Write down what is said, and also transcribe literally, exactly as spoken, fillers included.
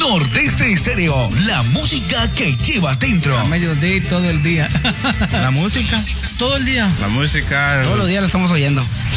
Nordeste Estéreo, la música que llevas dentro. A mediodía todo el día. La música. Todo el día. La música. Todos los días la estamos oyendo.